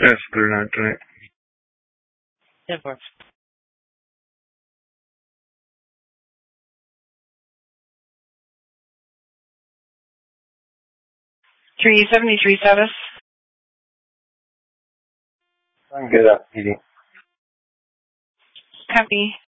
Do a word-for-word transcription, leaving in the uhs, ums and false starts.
Yes, three nine tonight. ten four. three seventy-three status. I'm good up, P D. Copy.